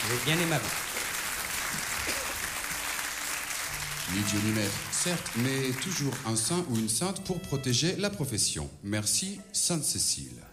Vous êtes bien aimable. Ni Dieu ni maître, certes, mais toujours un saint ou une sainte pour protéger la profession. Merci, Sainte Cécile.